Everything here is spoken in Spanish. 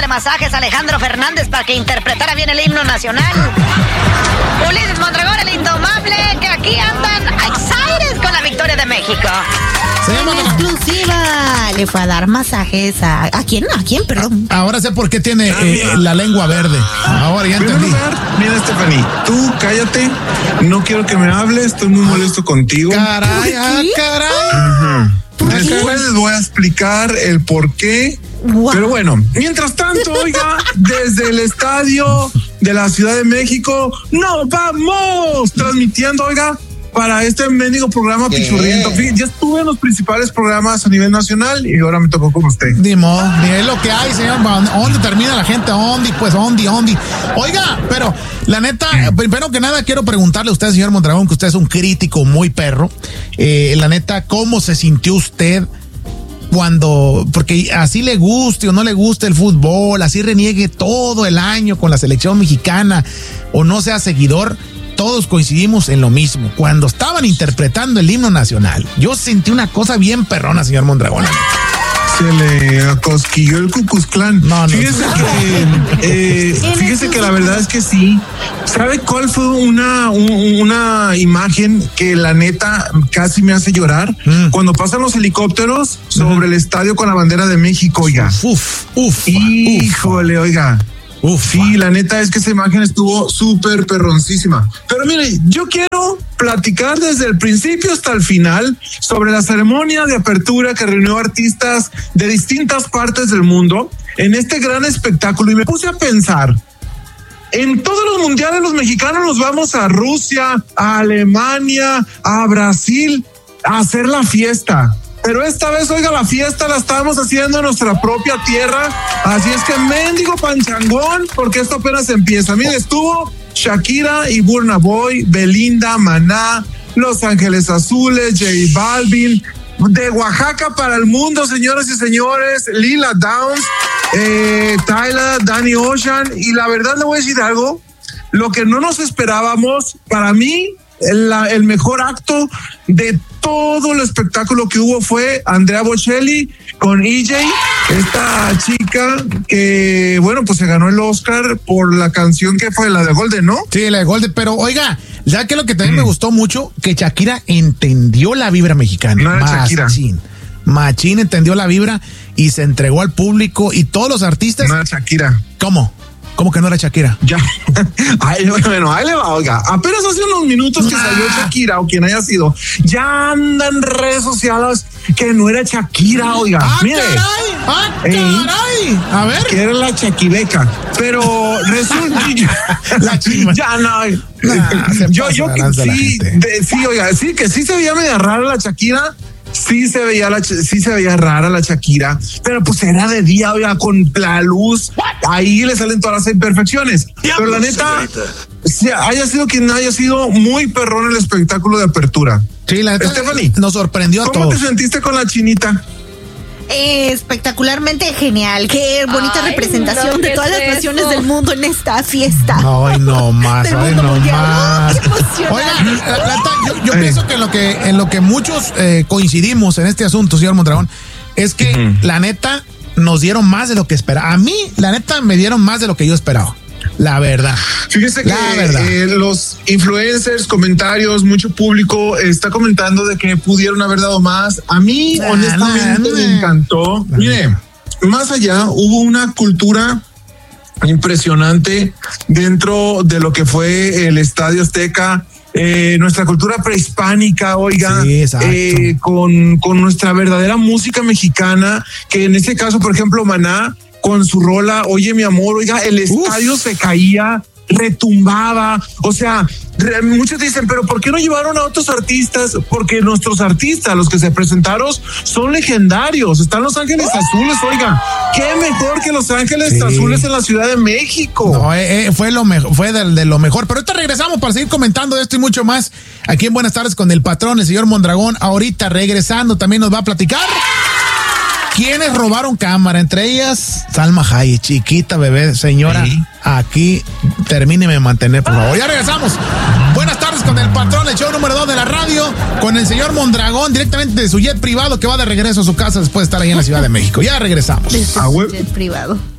masajes a Alejandro Fernández para que interpretara bien el himno nacional. Ulises Mondragón, el indomable, que aquí andan excited con la victoria de México. En exclusiva, le fue a dar masajes a quién, perdón. Ahora sé por qué tiene la lengua verde. Ahora ya entendí. Mira, Stephanie, tú cállate, no quiero que me hables, estoy muy molesto contigo. Caray, caray. Ajá. Después les voy a explicar el por qué. Wow. Pero bueno, mientras tanto, oiga, desde el estadio de la Ciudad de México, nos vamos transmitiendo, oiga, para este mendigo programa pichurriento. Ya estuve en los principales programas a nivel nacional y ahora me tocó con usted. Dimo, es lo que hay, señor. ¿Dónde termina la gente? ¿Dónde? Pues, ¿dónde? Oiga, pero la neta, primero que nada quiero preguntarle a usted, señor Mondragón, que usted es un crítico muy perro. La neta, ¿cómo se sintió usted cuando, porque así le guste o no le guste el fútbol, así reniegue todo el año con la selección mexicana o no sea seguidor? Todos coincidimos en lo mismo. Cuando estaban interpretando el himno nacional, yo sentí una cosa bien perrona, señor Mondragón. Se le acosquilló el Ku Klux Klan. Fíjese que la verdad es que sí. ¿Sabe cuál fue una imagen que la neta casi me hace llorar? Cuando pasan los helicópteros sobre el estadio con la bandera de México, oiga. Híjole, oiga. Sí, la neta es que esa imagen estuvo súper perroncísima. Pero mire, yo quiero platicar desde el principio hasta el final sobre la ceremonia de apertura que reunió artistas de distintas partes del mundo en este gran espectáculo y me puse a pensar. En todos los mundiales los mexicanos nos vamos a Rusia, a Alemania, a Brasil a hacer la fiesta. Pero esta vez, oiga, la fiesta la estábamos haciendo en nuestra propia tierra. Así es que mendigo panchangón, porque esto apenas empieza. Mire, estuvo Shakira y Burna Boy, Belinda, Maná, Los Ángeles Azules, J Balvin, de Oaxaca para el mundo, señoras y señores, Lila Downs, Tyler, Danny Ocean. Y la verdad le voy a decir algo, lo que no nos esperábamos, para mí, el mejor acto de todo el espectáculo que hubo fue Andrea Bocelli con EJ, esta chica que, bueno, pues se ganó el Oscar por la canción que fue la de Golden, ¿no? Sí, la de Golden, pero oiga, ya que lo que también me gustó mucho, que Shakira entendió la vibra mexicana. No era Shakira. Machín entendió la vibra y se entregó al público y todos los artistas. No era Shakira. ¿Cómo? ¿Cómo que no era Shakira? Ya. Bueno, ahí le va, oiga. Apenas hace unos minutos que salió Shakira o quien haya sido, ya andan redes sociales que no era Shakira, oiga. Mire. Caray. A ver. Que era la Shakibeca. Pero resulta la chima. Ya no. Yo sí, oiga, sí, que sí se veía media rara la Shakira. Sí se veía rara la Shakira, pero pues era de día, oiga, con la luz, ahí le salen todas las imperfecciones. Pero la neta, haya sido quien haya sido, muy perrón el espectáculo de apertura. Sí, la neta, Stephanie, nos sorprendió a todos. ¿Cómo te sentiste con la chinita? Espectacularmente genial. Qué bonita representación de todas las naciones del mundo en esta fiesta. Ay, no más. Oiga, yo pienso que en lo que muchos coincidimos en este asunto, señor Mondragón, es que la neta nos dieron más de lo que esperaba. A mí, la neta, me dieron más de lo que yo esperaba. La verdad. Fíjese que los influencers, comentarios, mucho público está comentando de que pudieron haber dado más. A mí, honestamente, me encantó. Mire, más allá, hubo una cultura impresionante dentro de lo que fue el Estadio Azteca. Nuestra cultura prehispánica, oiga, sí, con nuestra verdadera música mexicana, que en este caso, por ejemplo, Maná, con su rola, Oye mi amor, oiga, el estadio se caía, retumbaba, o sea, muchos dicen, pero ¿por qué no llevaron a otros artistas? Porque nuestros artistas, los que se presentaron, son legendarios. Están Los Ángeles Azules, oiga, qué mejor que Los Ángeles Azules en la Ciudad de México. No, fue lo mejor, fue de lo mejor. Pero ahorita regresamos para seguir comentando esto y mucho más aquí en Buenas Tardes con el patrón, el señor Mondragón. Ahorita regresando también nos va a platicar ¿quiénes robaron cámara? Entre ellas, Salma Hayek, chiquita, bebé, señora. Aquí, termíneme de mantener, por favor. Ya regresamos. Buenas tardes con el patrón, el show número 2 de la radio, con el señor Mondragón, directamente de su jet privado, que va de regreso a su casa después de estar ahí en la Ciudad de México. Ya regresamos. De su jet privado.